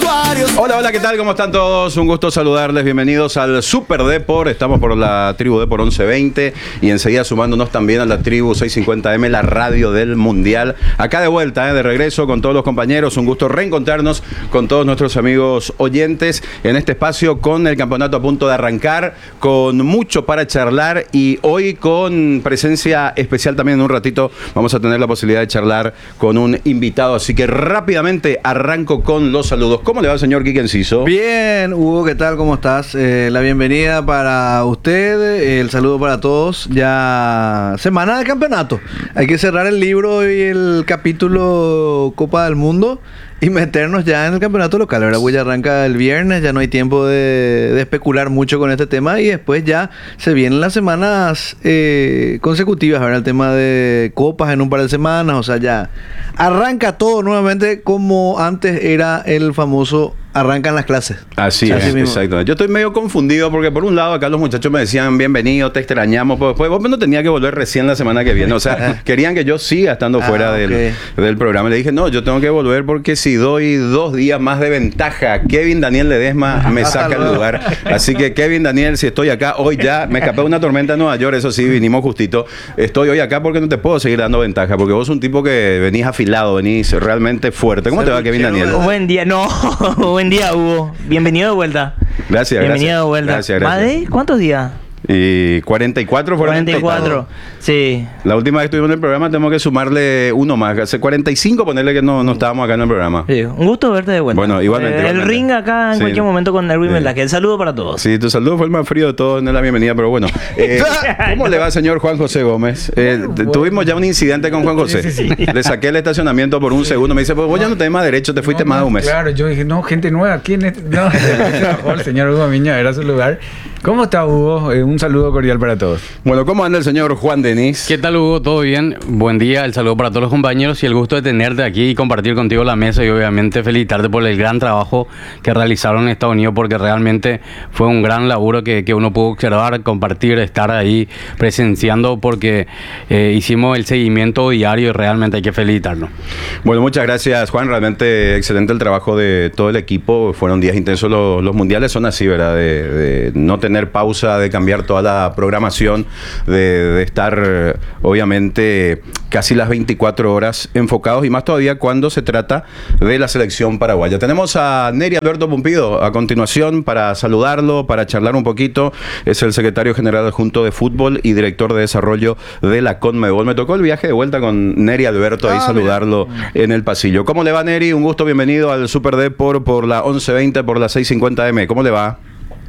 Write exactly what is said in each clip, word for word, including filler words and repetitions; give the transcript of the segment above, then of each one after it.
vestuarios. Hola, hola, ¿qué tal? ¿Cómo están todos? Un gusto saludarles. Bienvenidos al Super Depor. Estamos por la tribu Depor once veinte y enseguida sumándonos también a la tribu seiscientos cincuenta eme, la radio del Mundial. Acá de vuelta, ¿eh? de regreso con todos los compañeros. Un gusto reencontrarnos con todos nuestros amigos oyentes en este espacio con el campeonato a punto de arrancar, con mucho para charlar y hoy con presencia especial también. En un ratito vamos a tener la posibilidad de charlar con un invitado, así que rápidamente arranco con los saludos. ¿Cómo le va, señor Quique Enciso? Bien, Hugo, ¿qué tal? ¿Cómo estás? Eh, la bienvenida para usted, eh, el saludo para todos. Ya semana de campeonato. Hay que cerrar el libro y el capítulo Copa del Mundo y meternos ya en el campeonato local. Ahora ya arranca el viernes, ya no hay tiempo de, de especular mucho con este tema y después ya se vienen las semanas eh, consecutivas, ¿verdad? El tema de copas en un par de semanas, o sea, ya arranca todo nuevamente como antes era el famoso arrancan las clases. Así es, exacto. Yo estoy medio confundido porque por un lado acá los muchachos me decían bienvenido, te extrañamos, pero después vos no tenía que volver recién la semana que viene. O sea, querían que yo siga estando fuera ah, okay. del, del programa. Le dije, no, yo tengo que volver porque si doy dos días más de ventaja, Kevin Daniel Ledesma me saca el lugar. Así que Kevin Daniel, si estoy acá hoy ya, me escapé de una tormenta en Nueva York, eso sí, vinimos justito. Estoy hoy acá porque no te puedo seguir dando ventaja, porque vos sos un tipo que venís afilado, venís realmente fuerte. ¿Cómo te va, Kevin Daniel? Buen día, no, buen día, Hugo. Bienvenido de vuelta. Gracias, Bienvenido gracias. de vuelta. Gracias, gracias. ¿Más de cuántos días? Y cuarenta y cuatro fueron. cuarenta y cuatro, sí. La última vez que estuvimos en el programa tenemos que sumarle uno más. Hace cuarenta y cinco ponerle que no, no estábamos acá en el programa. Sí, un gusto verte de vuelta. Bueno, igualmente. Eh, igualmente. El ring acá en sí. cualquier momento con Erwin Velázquez. Sí. El saludo para todos. Sí, tu saludo fue el más frío de todos, no es la bienvenida, pero bueno. Eh, ¿Cómo le va, señor Juan José Gómez? Eh, bueno, tuvimos ya un incidente con Juan José. Sí, sí, sí. Le saqué el estacionamiento por un sí. segundo. Me dice, pues vos ya no tenés más derecho, te fuiste no, más no, de un mes. Claro, yo dije, no, gente nueva, ¿quién es? No, el señor Hugo Miña era su lugar. ¿Cómo está, Hugo? Eh, un saludo cordial para todos. Bueno, ¿cómo anda el señor Juan Denis? ¿Qué tal, Hugo? ¿Todo bien? Buen día, el saludo para todos los compañeros y el gusto de tenerte aquí y compartir contigo la mesa y obviamente felicitarte por el gran trabajo que realizaron en Estados Unidos porque realmente fue un gran laburo que, que uno pudo observar, compartir, estar ahí presenciando porque eh, hicimos el seguimiento diario y realmente hay que felicitarnos. Bueno, muchas gracias, Juan. Realmente excelente el trabajo de todo el equipo. Fueron días intensos. Los, los mundiales son así, ¿verdad? De, de no tener pausa, de cambiar toda la programación, de, de estar obviamente casi las veinticuatro horas enfocados y más todavía cuando se trata de la selección paraguaya. Tenemos a Neri Alberto Pumpido a continuación para saludarlo, para charlar un poquito. Es el secretario general adjunto de fútbol y director de desarrollo de la CONMEBOL. Me tocó el viaje de vuelta con Neri Alberto ahí ah, saludarlo bien. En el pasillo. ¿Cómo le va, Neri? Un gusto, bienvenido al Super Depor por la once veinte, por la seiscientos cincuenta eme. ¿Cómo le va?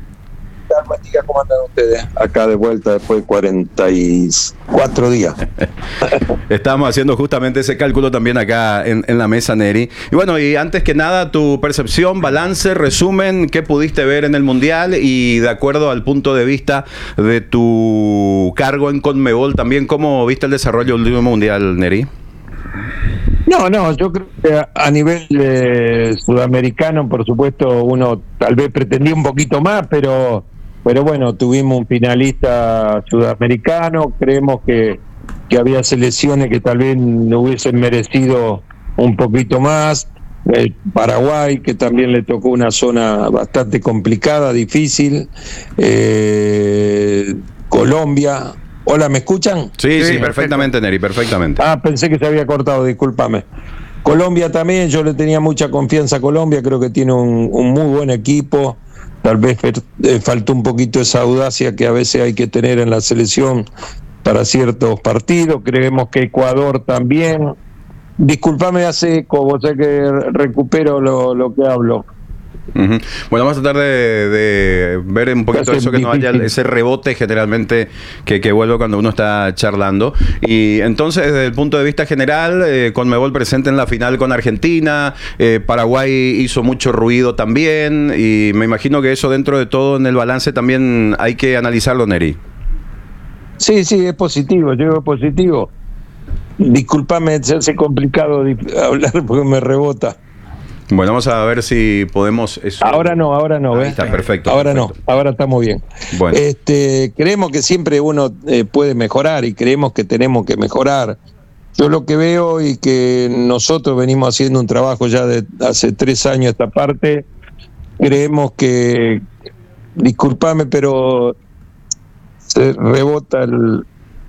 Buen día, ¿cómo andan ustedes? Acá de vuelta después de cuarenta y cuatro días. Estamos haciendo justamente ese cálculo también acá en, en la mesa, Neri. Y bueno, y antes que nada, tu percepción, balance, resumen, ¿qué pudiste ver en el Mundial? Y de acuerdo al punto de vista de tu cargo en CONMEBOL, también, ¿cómo viste el desarrollo del último Mundial, Neri? No, no, yo creo que a nivel eh, sudamericano, por supuesto, uno tal vez pretendía un poquito más, pero... Pero bueno, tuvimos un finalista sudamericano, creemos que, que había selecciones que tal vez no hubiesen merecido un poquito más. El Paraguay, que también le tocó una zona bastante complicada, difícil. Eh, Colombia. Hola, ¿me escuchan? Sí, sí, sí, perfectamente, Neri, perfectamente. Ah, pensé que se había cortado, discúlpame. Colombia también, yo le tenía mucha confianza a Colombia, creo que tiene un, un muy buen equipo. Tal vez eh, faltó un poquito esa audacia que a veces hay que tener en la selección para ciertos partidos. Creemos que Ecuador también. Disculpame, hace eco, vos sé que recupero lo, lo que hablo. Uh-huh. Bueno, vamos a tratar de, de ver un poquito eso, que no haya ese rebote generalmente que, que vuelve cuando uno está charlando. Y entonces, desde el punto de vista general, eh, CONMEBOL presente en la final con Argentina, eh, Paraguay hizo mucho ruido también, y me imagino que eso dentro de todo en el balance también hay que analizarlo, Neri. Sí, sí, es positivo, yo digo positivo. Disculpame, se hace complicado hablar porque me rebota. Bueno, vamos a ver si podemos... Eso. Ahora no, ahora no. Ahí ¿ves? está, perfecto. Ahora perfecto. no, ahora estamos bien. Bueno. Este, creemos que siempre uno eh, puede mejorar y creemos que tenemos que mejorar. yo lo que veo y que nosotros venimos haciendo un trabajo ya de hace tres años esta parte, creemos que, discúlpame, pero se rebota el...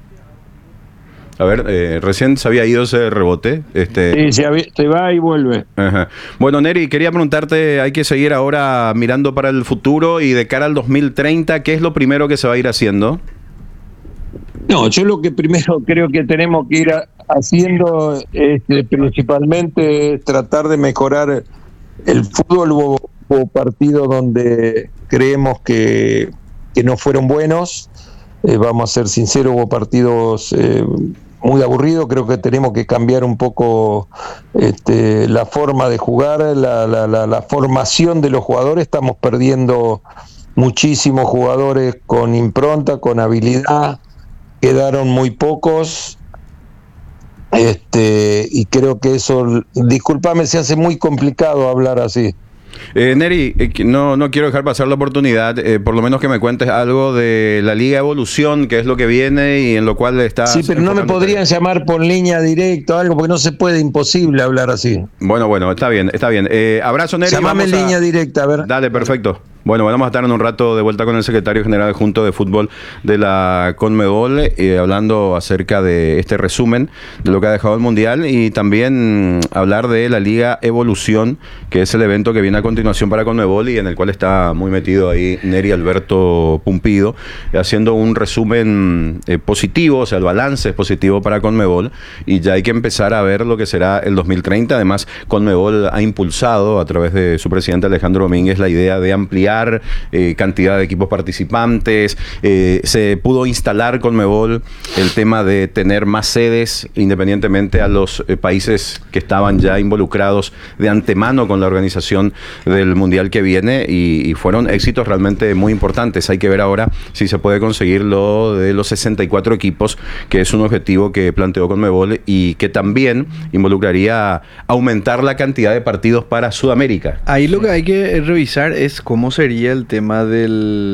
A ver, eh, recién se había ido ese rebote. Este... Sí, se, había, se va y vuelve. Ajá. Bueno, Neri, quería preguntarte, hay que seguir ahora mirando para el futuro y de cara al dos mil treinta, ¿qué es lo primero que se va a ir haciendo? No, yo lo que primero creo que tenemos que ir a, haciendo este, principalmente es tratar de mejorar el fútbol. Hubo, hubo partidos donde creemos que, que no fueron buenos, eh, vamos a ser sinceros, hubo partidos eh, muy aburridos. Creo que tenemos que cambiar un poco este, la forma de jugar, la, la, la, la formación de los jugadores. Estamos perdiendo muchísimos jugadores con impronta, con habilidad. Quedaron muy pocos, este, y creo que eso, discúlpame, se hace muy complicado hablar así. Eh, Neri, eh, no, no quiero dejar pasar la oportunidad, eh, por lo menos que me cuentes algo de la Liga Evolución, que es lo que viene y en lo cual está... Sí, pero no me podrían llamar por línea directa o algo, porque no se puede, imposible hablar así. Bueno, bueno, está bien, está bien. Eh, abrazo, Neri. Llámame en línea directa, a ver. Dale, perfecto. Bueno, vamos a estar en un rato de vuelta con el secretario general adjunto de fútbol de la CONMEBOL, eh, hablando acerca de este resumen de lo que ha dejado el Mundial y también hablar de la Liga Evolución, que es el evento que viene a continuación para CONMEBOL y en el cual está muy metido ahí Neri Alberto Pumpido, haciendo un resumen eh, positivo, o sea, el balance es positivo para CONMEBOL y ya hay que empezar a ver lo que será el dos mil treinta. Además, CONMEBOL ha impulsado a través de su presidente Alejandro Domínguez la idea de ampliar Eh, cantidad de equipos participantes, eh, se pudo instalar CONMEBOL el tema de tener más sedes independientemente a los eh, países que estaban ya involucrados de antemano con la organización del Mundial que viene y, y fueron éxitos realmente muy importantes. Hay que ver ahora si se puede conseguir lo de los sesenta y cuatro equipos, que es un objetivo que planteó CONMEBOL y que también involucraría aumentar la cantidad de partidos para Sudamérica. Ahí lo que hay que revisar es cómo se sería el tema de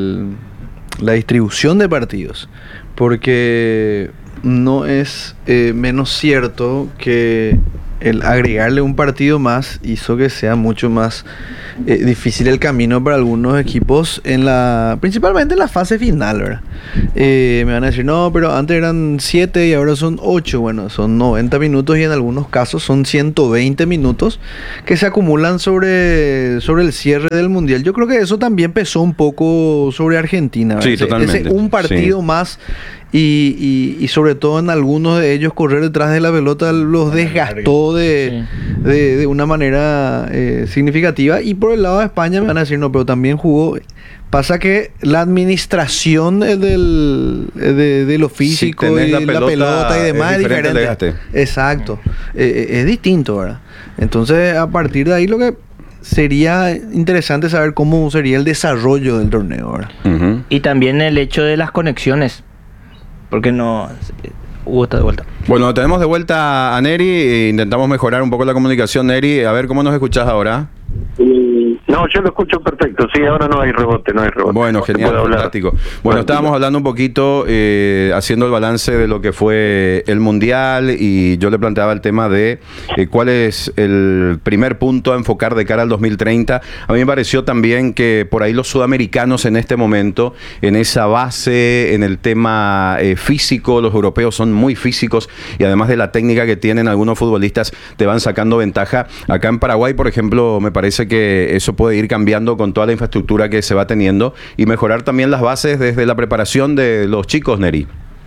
la distribución de partidos, porque no es eh, menos cierto que el agregarle un partido más hizo que sea mucho más eh, difícil el camino para algunos equipos en la, principalmente en la fase final, ¿verdad? Eh, me van a decir, no, pero antes eran siete y ahora son ocho. Bueno, son noventa minutos y en algunos casos son ciento veinte minutos que se acumulan sobre, sobre el cierre del Mundial. Yo creo que eso también pesó un poco sobre Argentina, ¿verdad? Sí, Ese, totalmente. ese un partido sí. más y, y, y sobre todo en algunos de ellos correr detrás de la pelota los desgastó de, sí. de, de una manera eh, significativa. Y por el lado de España me van a decir, no, pero también jugó. Pasa que la administración del, de, de lo físico si y la pelota, la pelota y demás es diferente. diferente. Exacto. Eh, es distinto, ¿verdad? Entonces, a partir de ahí lo que sería interesante saber cómo sería el desarrollo del torneo, ¿verdad? Uh-huh. Y también el hecho de las conexiones. Porque no... Hugo está de vuelta. Bueno, tenemos de vuelta a Neri e intentamos mejorar un poco la comunicación. Neri, a ver, ¿cómo nos escuchás ahora? No, yo lo escucho perfecto. Sí, ahora no hay rebote, no hay rebote. Bueno, genial, fantástico. Bueno, estábamos hablando un poquito, eh, haciendo el balance de lo que fue el Mundial y yo le planteaba el tema de eh, cuál es el primer punto a enfocar de cara al dos mil treinta. A mí me pareció también que por ahí los sudamericanos en este momento, en esa base, en el tema eh, físico, los europeos son muy físicos y además de la técnica que tienen algunos futbolistas, te van sacando ventaja. Acá en Paraguay, por ejemplo, me parece que eso puede ir cambiando con toda la infraestructura que se va teniendo y mejorar también las bases desde la preparación de los chicos, Neri.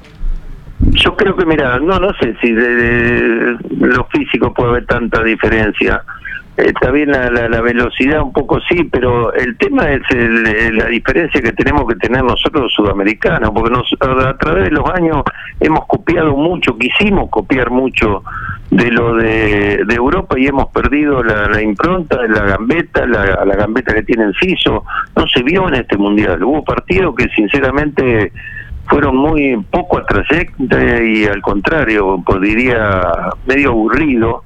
Yo creo que, mira, no no sé si de, de lo físico puede haber tanta diferencia. Eh, también la, la, la velocidad un poco sí, pero el tema es el, la diferencia que tenemos que tener nosotros los sudamericanos, porque nos, a través de los años hemos copiado mucho, quisimos copiar mucho de lo de, de Europa y hemos perdido la, la impronta, la gambeta, la, la gambeta que tiene el Ciso. No se vio en este Mundial. Hubo partidos que sinceramente fueron muy poco atrayentes y al contrario, pues diría medio aburrido.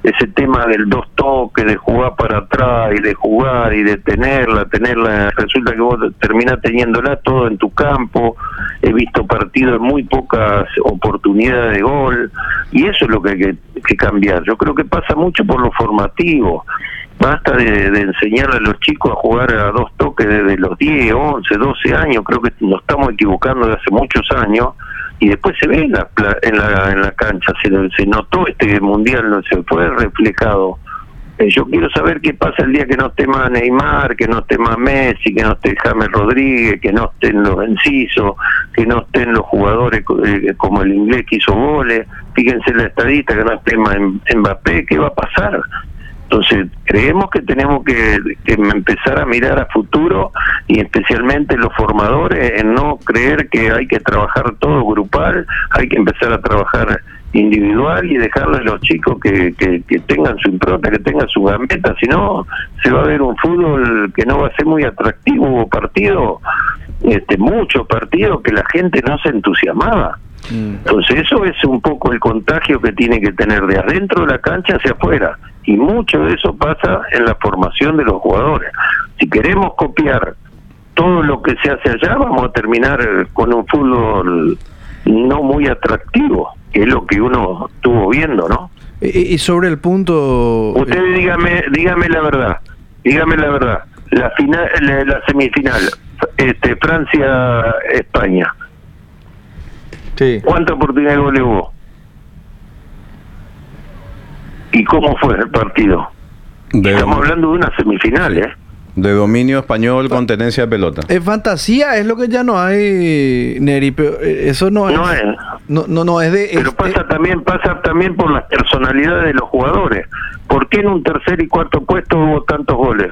ese tema del dos toques, de jugar para atrás y de jugar y de tenerla, tenerla, resulta que vos terminás teniéndola todo en tu campo. He visto partidos en muy pocas oportunidades de gol, y eso es lo que hay que, que cambiar. Yo creo que pasa mucho por lo formativo. Basta de, de enseñarle a los chicos a jugar a dos toques desde los diez, once, doce años. Creo que nos estamos equivocando de hace muchos años, y después se ve en la en la, en la cancha, se, se notó este mundial, no se fue reflejado. Eh, yo quiero saber qué pasa el día que no esté más Neymar, que no esté más Messi, que no esté James Rodríguez, que no estén los Encisos, que no estén los jugadores eh, como el inglés que hizo goles. Fíjense en la estadística, que no esté más Mbappé. ¿Qué va a pasar? Entonces, creemos que tenemos que, que empezar a mirar a futuro, y especialmente los formadores, en no creer que hay que trabajar todo grupal, hay que empezar a trabajar individual y dejarle a los chicos que, que, que tengan su impronta, que tengan su gambeta. Si no, se va a ver un fútbol que no va a ser muy atractivo. Hubo partidos, este, muchos partidos que la gente no se entusiasmaba. Entonces eso es un poco el contagio que tiene que tener de adentro de la cancha hacia afuera, y mucho de eso pasa en la formación de los jugadores. Si queremos copiar todo lo que se hace allá, vamos a terminar con un fútbol no muy atractivo, que es lo que uno estuvo viendo, ¿no? Y, y sobre el punto... Usted dígame, dígame la verdad, dígame la verdad, la final, la, la semifinal, este, Francia-España. Sí. ¿Cuántas oportunidades de gol hubo? ¿Y cómo fue el partido? De, Estamos hablando de una semifinal, ¿eh? de dominio español con tenencia de pelota. Es fantasía, es lo que ya no hay, Neri, pero eso no es... No es. No, no, no es de... Pero este- pasa también pasa también por las personalidades de los jugadores. ¿Por qué en un tercer y cuarto puesto hubo tantos goles?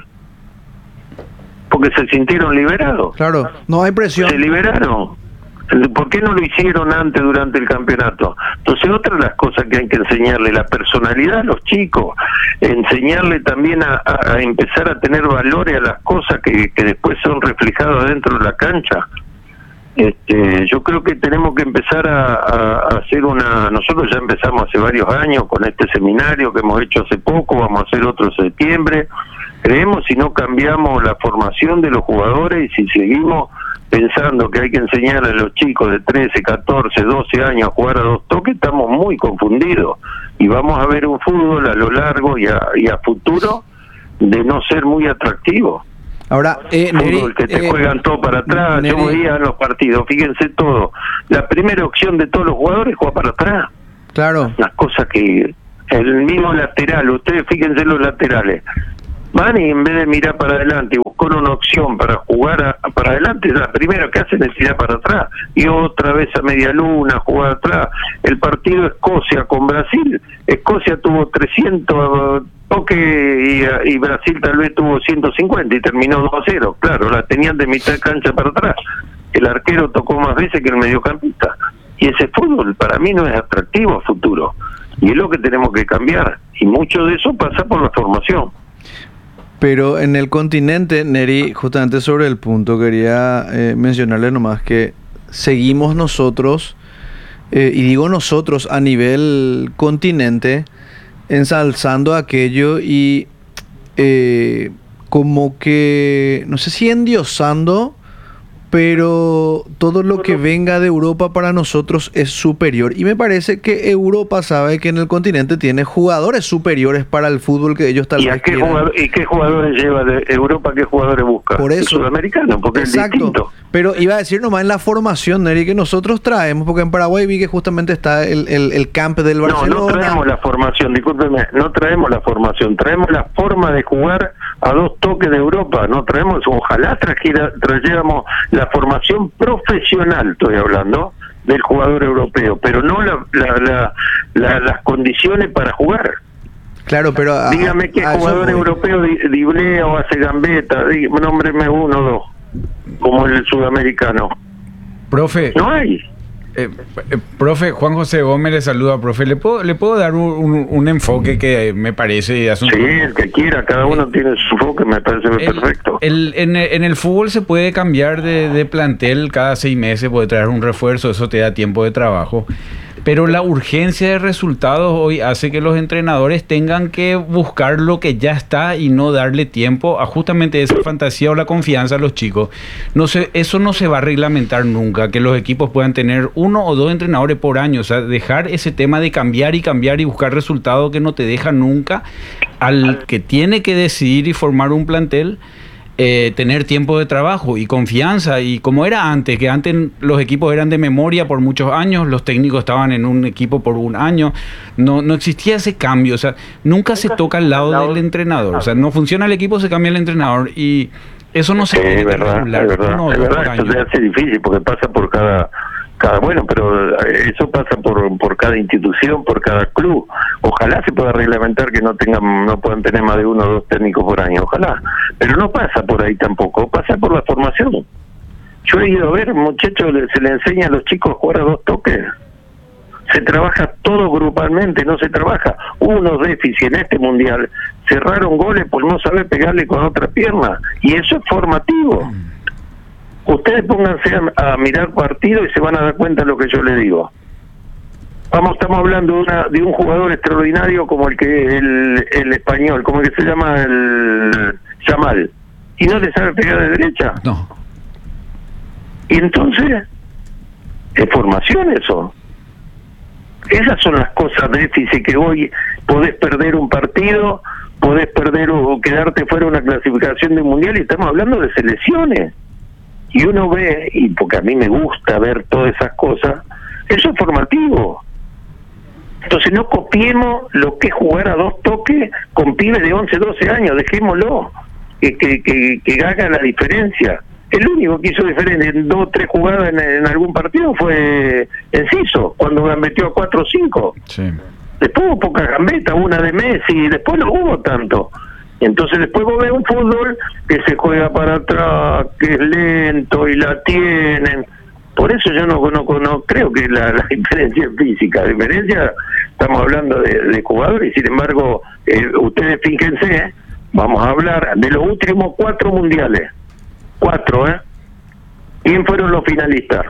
Porque se sintieron liberados. Claro, no hay presión. Se liberaron. ¿Por qué no lo hicieron antes durante el campeonato? Entonces, otra de las cosas que hay que enseñarle, la personalidad a los chicos, enseñarle también a, a, a empezar a tener valores a las cosas que, que después son reflejadas dentro de la cancha. Este, yo creo que tenemos que empezar a, a, a hacer una... Nosotros ya empezamos hace varios años con este seminario que hemos hecho hace poco, vamos a hacer otro en septiembre. Creemos, si no cambiamos la formación de los jugadores y si seguimos pensando que hay que enseñar a los chicos de trece, catorce, doce años a jugar a dos toques, estamos muy confundidos, y vamos a ver un fútbol a lo largo y a, y a futuro de no ser muy atractivo. Ahora, eh, Neri, Fútbol que te eh, juegan todo para atrás. Neri, Yo veía en los partidos, fíjense todo, la primera opción de todos los jugadores es jugar para atrás. Claro. Las cosas que el mismo lateral, ustedes fíjense los laterales, van y en vez de mirar para adelante y buscar una opción para jugar a, para adelante, la primera que hacen es tirar para atrás, y otra vez a media luna, jugar atrás. El partido Escocia con Brasil, Escocia tuvo trescientos toques y, y Brasil tal vez tuvo ciento cincuenta y terminó dos a cero. Claro, la tenían de mitad de cancha para atrás. El arquero tocó más veces que el mediocampista. Y ese fútbol para mí no es atractivo a futuro. Y es lo que tenemos que cambiar. Y mucho de eso pasa por la formación. Pero en el continente, Neri, justamente sobre el punto, quería eh, mencionarle nomás que seguimos nosotros, eh, y digo nosotros a nivel continente, ensalzando aquello y eh, como que, no sé si endiosando, pero todo lo que venga de Europa para nosotros es superior. Y me parece que Europa sabe que en el continente tiene jugadores superiores para el fútbol que ellos tal ¿Y, a vez qué quieran. jugador, ¿Y qué jugadores lleva de Europa? ¿Qué jugadores busca? Por eso. El sudamericano, porque Exacto. es distinto. Pero iba a decir nomás en la formación, Neri, que nosotros traemos, porque en Paraguay vi que justamente está el, el, el camp del Barcelona. No, no traemos la formación, discúlpeme, no traemos la formación, traemos la forma de jugar a dos toques de Europa, no traemos, ojalá trajera, trayéramos la formación profesional, estoy hablando, del jugador europeo, pero no la, la, la, la, las condiciones para jugar. Claro, pero... a- Dígame qué a eso jugador voy. europeo di- diblea o hace gambeta, dígame, nómbreme uno o dos, como el sudamericano. Profe, No hay. eh, eh, profe, Juan José Gómez le saluda, profe. ¿Le puedo, le puedo dar un, un- un enfoque que me parece asunto? Sí, el que quiera, cada uno tiene su enfoque, me parece El- perfecto. el- en, el, en el fútbol se puede cambiar de, de plantel cada seis meses, puede traer un refuerzo, eso te da tiempo de trabajo. pero la urgencia de resultados hoy hace que los entrenadores tengan que buscar lo que ya está y no darle tiempo a justamente esa fantasía o la confianza a los chicos. No se, eso no se va a reglamentar nunca, que los equipos puedan tener uno o dos entrenadores por año. O sea, dejar ese tema de cambiar y cambiar y buscar resultados que no te deja nunca al que tiene que decidir y formar un plantel. Eh, tener tiempo de trabajo y confianza, y como era antes, que antes los equipos eran de memoria por muchos años, los técnicos estaban en un equipo por un año, no, no existía ese cambio, o sea, nunca se toca al lado del entrenador, o sea, no funciona el equipo, se cambia el entrenador, y eso no se puede es verdad, regular, es verdad, no, es verdad, esto se hace difícil porque pasa por cada cada bueno, pero eso pasa por por cada institución, por cada club. Ojalá se pueda reglamentar que no tengan, no puedan tener más de uno o dos técnicos por año, ojalá. Pero no pasa por ahí tampoco, pasa por la formación. Yo he ido a ver, muchachos, se le enseña a los chicos a jugar a dos toques. Se trabaja todo grupalmente, no se trabaja. Hubo unos déficits en este mundial, cerraron goles por no saber pegarle con otra pierna, y eso es formativo. Ustedes pónganse a, a mirar partidos y se van a dar cuenta de lo que yo les digo. Vamos, estamos hablando de, una, de un jugador extraordinario como el que el, el español, como el que se llama el Yamal, y no le sabe pegar de derecha. No. Y entonces, es formación eso. Esas son las cosas déficit que hoy podés perder un partido, podés perder o quedarte fuera de una clasificación de un mundial, y estamos hablando de selecciones. Y uno ve, y porque a mí me gusta ver todas esas cosas, eso es formativo. Entonces no copiemos lo que es jugar a dos toques con pibes de once, doce años, dejémoslo, que, que, que, que haga la diferencia. El único que hizo diferencia en dos o tres jugadas en, en algún partido fue Enciso, cuando metió a cuatro o cinco. Sí. Después hubo poca gambeta, una de Messi, y después no hubo tanto. Entonces después vos ves un fútbol que se juega para atrás, que es lento y la tienen. Por eso yo no, no, no creo que la, la diferencia es física. La diferencia, estamos hablando de, de jugadores, y sin embargo, eh, ustedes fíjense, vamos a hablar de los últimos cuatro mundiales. Cuatro, ¿eh? ¿Quién fueron los finalistas?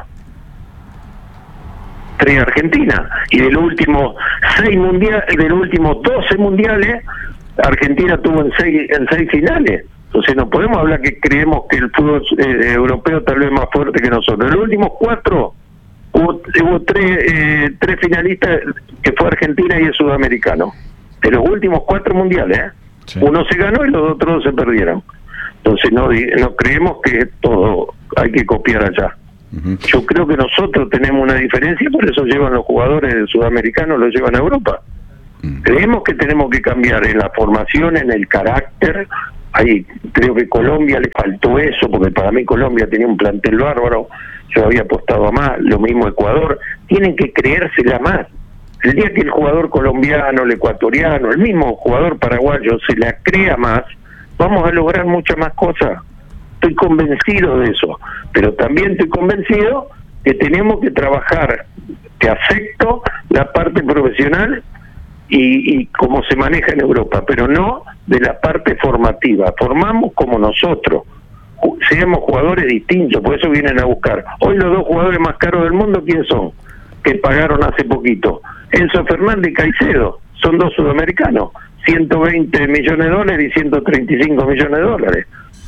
Tres Argentina. Y de los últimos seis mundiales, de los últimos doce mundiales, Argentina tuvo en seis, en seis finales. Entonces no podemos hablar que creemos que el fútbol eh, europeo tal vez es más fuerte que nosotros. En los últimos cuatro hubo, hubo tres, eh, tres finalistas, que fue Argentina y el sudamericano. De los últimos cuatro mundiales, ¿eh? Sí. Uno se ganó y los otros dos se perdieron. Entonces no, no creemos que todo hay que copiar allá. Uh-huh. Yo creo que nosotros tenemos una diferencia, por eso llevan los jugadores sudamericanos, los llevan a Europa. Creemos que tenemos que cambiar en la formación, en el carácter. Ahí creo que Colombia le faltó eso, porque para mí Colombia tenía un plantel bárbaro, yo había apostado a más, lo mismo Ecuador. Tienen que creérsela más. El día que el jugador colombiano, el ecuatoriano, el mismo jugador paraguayo se la crea más, vamos a lograr muchas más cosas. Estoy convencido de eso, pero también estoy convencido que tenemos que trabajar, que acepto la parte profesional y, y cómo se maneja en Europa, pero no de la parte formativa. Formamos como nosotros, seamos jugadores distintos, por eso vienen a buscar. Hoy los dos jugadores más caros del mundo, ¿quién son? Que pagaron hace poquito. Enzo Fernández y Caicedo, son dos sudamericanos, ciento veinte millones de dólares y ciento treinta y cinco millones de dólares.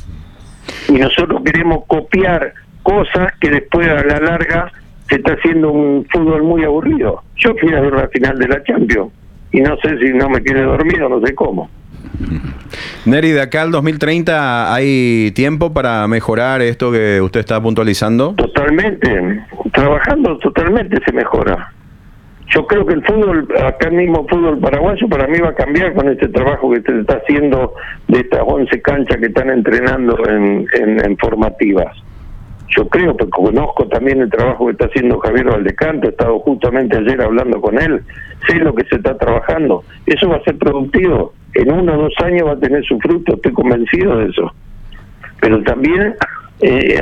Y nosotros queremos copiar cosas que después a la larga se está haciendo un fútbol muy aburrido. Yo fui a ver la final de la Champions y no sé si no me quedé dormido, no sé cómo. Neri, de acá al dos mil treinta, ¿hay tiempo para mejorar esto que usted está puntualizando? Totalmente, trabajando totalmente se mejora. Yo creo que el fútbol, acá mismo fútbol paraguayo, para mí va a cambiar con este trabajo que se está haciendo de estas once canchas que están entrenando en, en, en formativas. Yo creo, porque conozco también el trabajo que está haciendo Javier Valdecanto, he estado justamente ayer hablando con él, sé lo que se está trabajando. Eso va a ser productivo, en uno o dos años va a tener su fruto, estoy convencido de eso. Pero también eh,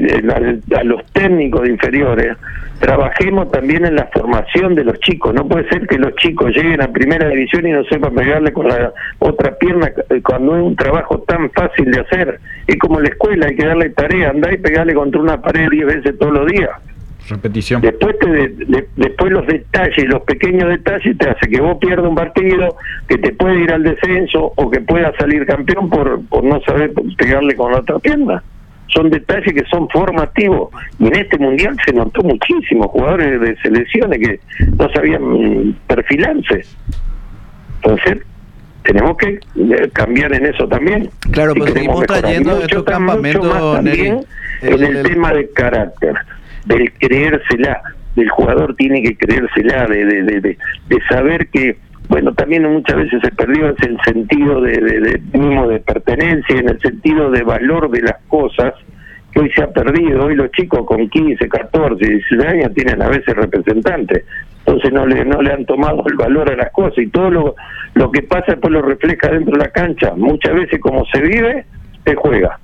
a, a los técnicos de inferiores, trabajemos también en la formación de los chicos. No puede ser que los chicos lleguen a primera división y no sepan pegarle con la otra pierna cuando es un trabajo tan fácil de hacer. Es como en la escuela, hay que darle tarea, andar y pegarle contra una pared diez veces todos los días. repetición. Después, te de, de, después los detalles, los pequeños detalles te hace que vos pierdas un partido, que te puede ir al descenso o que puedas salir campeón por, por no saber pegarle con la otra pierna. Son detalles que son formativos. Y en este mundial se notó muchísimo jugadores de selecciones que no sabían perfilarse. Entonces, tenemos que cambiar en eso también. Claro, si pues seguimos trayendo mucho, estos mucho campamentos, más también Neri, en el, el, tema del carácter, del creérsela. El jugador tiene que creérsela, de, de, de, de, de saber que, bueno, también muchas veces se perdió el sentido de, de, de mismo de pertenencia, en el sentido de valor de las cosas, que hoy se ha perdido. Hoy los chicos con quince, catorce, dieciséis años tienen a veces representantes, entonces no le no le han tomado el valor a las cosas, y todo lo, lo que pasa después lo refleja dentro de la cancha. Muchas veces como se vive, se juega.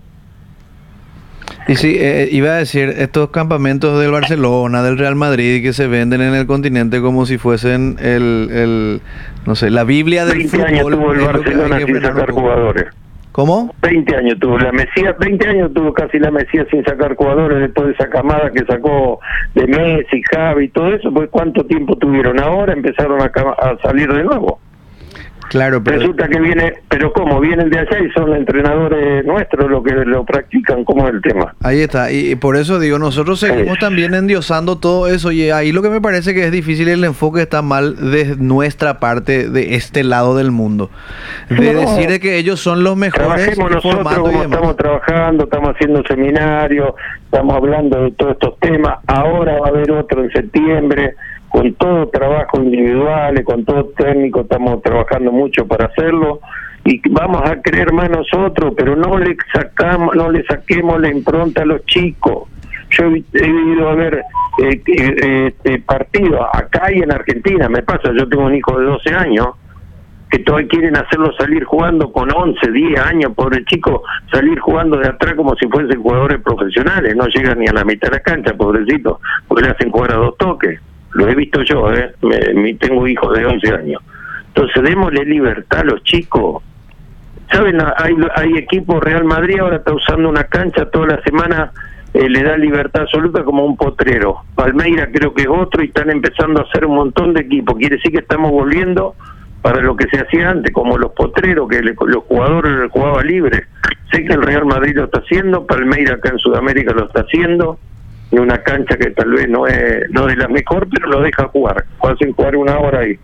Y sí, eh, iba a decir, estos campamentos del Barcelona, del Real Madrid, que se venden en el continente como si fuesen el, el no sé, la Biblia del veinte fútbol. años tuvo el es lo que Barcelona hay que sin frenar sacar un poco. jugadores. ¿Cómo? veinte años tuvo la Mesía, veinte años tuvo casi la Mesía sin sacar jugadores, después de esa camada que sacó de Messi, Javi y todo eso. Pues ¿cuánto tiempo tuvieron? Ahora empezaron a, a salir de nuevo. Claro, pero Resulta que viene, pero ¿cómo? Vienen de allá y son entrenadores nuestros los que lo practican. ¿Cómo es el tema? ahí está, y, y por eso digo, nosotros seguimos Sí. también endiosando todo eso, y ahí lo que me parece que es difícil, el enfoque está mal de nuestra parte, de este lado del mundo, de No. decir de que ellos son los mejores Trabajemos nosotros formando y como demás. estamos trabajando, estamos haciendo seminarios, estamos hablando de todos estos temas. Ahora va a haber otro en septiembre, con todo trabajo individual, con todo técnico, estamos trabajando mucho para hacerlo, y vamos a creer más nosotros, pero no le sacamos, no le saquemos la impronta a los chicos. Yo he, he ido a ver eh, eh, eh, partidos acá y en Argentina, me pasa, yo tengo un hijo de doce años, que todavía quieren hacerlo salir jugando con once, diez años, pobre chico, salir jugando de atrás como si fuesen jugadores profesionales, no llegan ni a la mitad de la cancha, pobrecito, porque le hacen jugar a dos toques. Lo he visto yo, ¿eh? Me, me, tengo hijos de once años. Entonces, démosle libertad a los chicos. ¿Saben? Hay, hay equipos, Real Madrid ahora está usando una cancha toda la semana, eh, le da libertad absoluta como un potrero. Palmeira creo que es otro, y están empezando a hacer un montón de equipos. Quiere decir que estamos volviendo para lo que se hacía antes, como los potreros, que le, los jugadores jugaban libre. Sé que el Real Madrid lo está haciendo, Palmeira acá en Sudamérica lo está haciendo, en una cancha que tal vez no es no es la mejor, pero lo deja jugar, hacen jugar una hora ahí.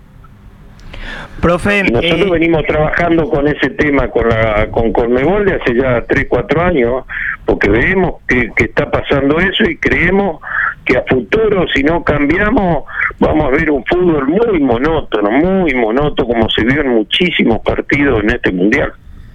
Profe, Y nosotros eh, venimos trabajando con ese tema con la con Conmebol de hace ya tres, cuatro años, porque vemos que, que está pasando eso, y creemos que a futuro, si no cambiamos, vamos a ver un fútbol muy monótono, muy monótono, como se vio en muchísimos partidos en este mundial.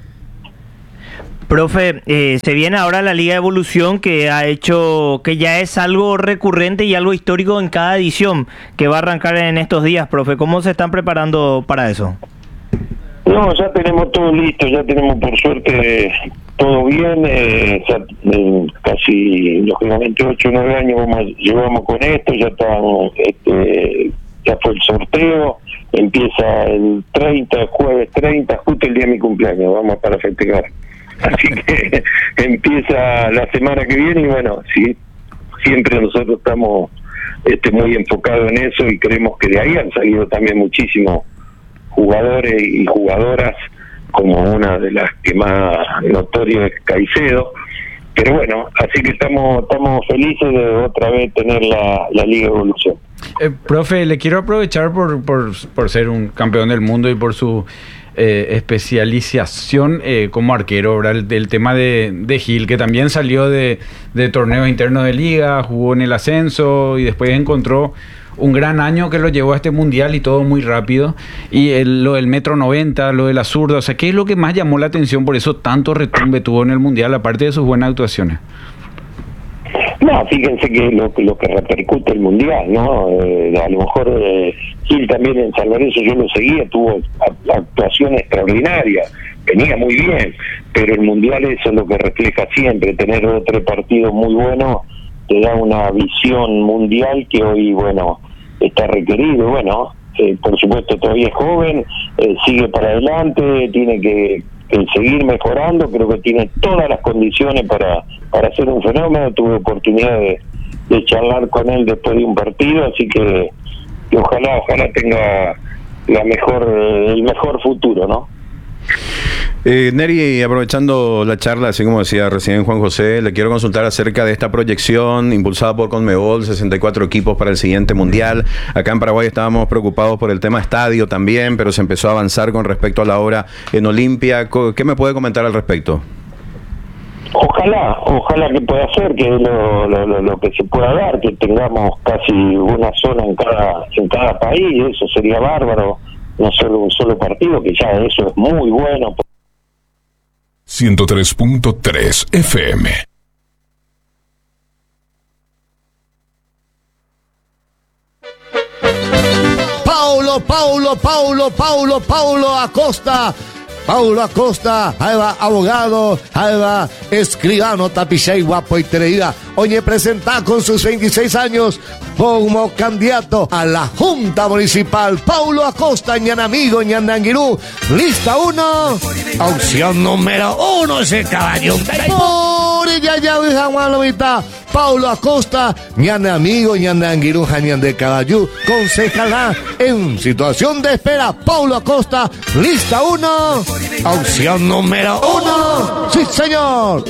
profe, eh, se viene ahora la Liga de Evolución, que ha hecho, que ya es algo recurrente y algo histórico en cada edición, que va a arrancar en estos días, profe. ¿Cómo se están preparando para eso? No, ya tenemos todo listo, ya tenemos por suerte todo bien, eh, ya, eh, casi lógicamente ocho o nueve años vamos, llevamos con esto, ya están, este, ya fue el sorteo, empieza el treinta, jueves treinta, justo el día de mi cumpleaños, vamos para festejar. Así que empieza la semana que viene, y bueno, sí, siempre nosotros estamos este, muy enfocados en eso, y creemos que de ahí han salido también muchísimos jugadores y jugadoras, como una de las que más notorio es Caicedo. Pero bueno, así que estamos estamos felices de otra vez tener la, la Liga Evolución. Eh, profe, le quiero aprovechar por, por, por ser un campeón del mundo y por su eh, especialización eh, como arquero, ¿verdad? El, el tema de, de Gil, que también salió de, de torneos internos de liga, jugó en el ascenso y después encontró un gran año que lo llevó a este mundial, y todo muy rápido. Y el, lo del metro noventa, lo de la zurda, o sea, ¿qué es lo que más llamó la atención? Por eso tanto retumbe tuvo en el mundial, aparte de sus buenas actuaciones. No, fíjense que lo, lo que repercute el mundial, ¿no? Eh, a lo mejor eh, Gil también en San Lorenzo, yo lo seguía, tuvo actuación extraordinaria, venía muy bien, pero el mundial eso es lo que refleja siempre, tener otro partido muy bueno te da una visión mundial que hoy, bueno, está requerido. Bueno, eh, por supuesto todavía es joven, eh, sigue para adelante, tiene que, que seguir mejorando, creo que tiene todas las condiciones para, para ser un fenómeno. Tuve oportunidad de, de charlar con él después de un partido, así que, que ojalá, ojalá tenga la mejor, el mejor futuro, ¿no? Eh, Neri, aprovechando la charla, así como decía recién Juan José, le quiero consultar acerca de esta proyección impulsada por Conmebol, sesenta y cuatro equipos para el siguiente Mundial. Acá en Paraguay estábamos preocupados por el tema estadio también, pero se empezó a avanzar con respecto a la obra en Olimpia. ¿Qué me puede comentar al respecto? Ojalá, ojalá que pueda ser, que es lo, lo, lo, lo que se pueda dar, que tengamos casi una zona en cada, en cada país, eso sería bárbaro, no solo un solo partido, que ya eso es muy bueno. ciento tres punto tres F M. Paulo, Paulo, Paulo, Paulo, Paulo Acosta. Paulo Acosta, ahí va, abogado, ahí va, escribano, tapichay, guapo y treída. Oye, presenta con sus veintiséis años como candidato a la Junta Municipal. Paulo Acosta, ñanamigo, ñandanguirú. Lista uno, opción número uno, ese caballo. Por ella ya deja Gualomita. Paulo Acosta, ñanamigo, ñandanguirú, ñan de caballú. Concejala en situación de espera. Paulo Acosta, lista uno, opción número uno. Sí, señor.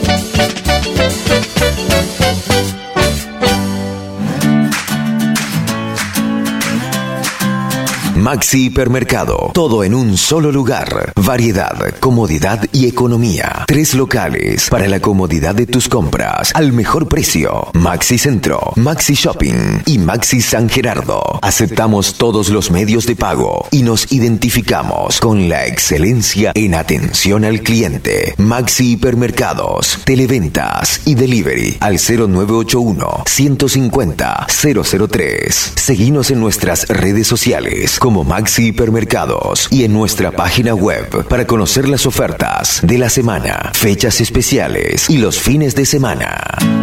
Maxi Hipermercado, todo en un solo lugar. Variedad, comodidad y economía. Tres locales para la comodidad de tus compras al mejor precio. Maxi Centro, Maxi Shopping y Maxi San Gerardo. Aceptamos todos los medios de pago y nos identificamos con la excelencia en atención al cliente. Maxi Hipermercados, televentas y delivery al cero nueve ocho uno, ciento cincuenta, cero cero tres. Seguinos en nuestras redes sociales como Maxi Hipermercados y en nuestra página web para conocer las ofertas de la semana, fechas especiales y los fines de semana.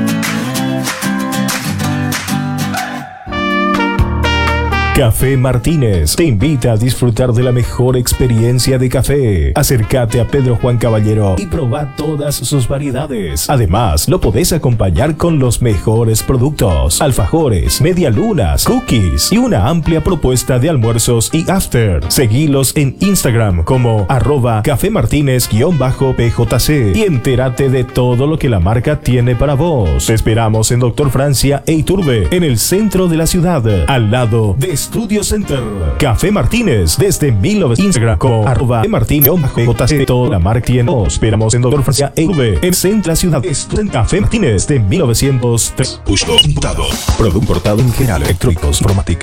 Café Martínez te invita a disfrutar de la mejor experiencia de café. Acércate a Pedro Juan Caballero y proba todas sus variedades. Además, lo podés acompañar con los mejores productos: alfajores, medialunas, cookies y una amplia propuesta de almuerzos y after. Seguilos en Instagram como arroba Café Martínez-P J C y entérate de todo lo que la marca tiene para vos. Te esperamos en Doctor Francia e Iturbe, en el centro de la ciudad, al lado de Studio Center. Café Martínez desde mil novecientos Instagram como arroba Martínez-J C. Toda la marca tiene. Nos esperamos en Doctor Francia e Iturbe, en centro de la ciudad. Café Martínez de mil novecientos tres. Producto importado. Producto importado en general, electrónicos, informática.